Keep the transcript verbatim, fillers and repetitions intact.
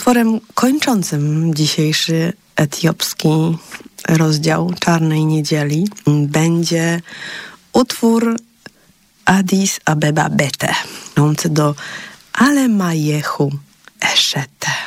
Utworem kończącym dzisiejszy etiopski rozdział Czarnej Niedzieli będzie utwór Addis Abeba Bete, nący do Alemayehu Eshete.